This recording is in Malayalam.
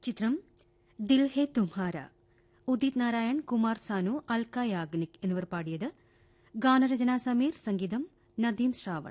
ചിത്രം ദിൽ ഹെ തുമ്ഹാര. ഉദിത് നാരായൺ, കുമാർ സാനു, അൽക്ക യാഗ്നിക് എന്നിവർ പാടിയത്. ഗാനരചന സമീർ, സംഗീതം നദീം ശ്രാവൺ.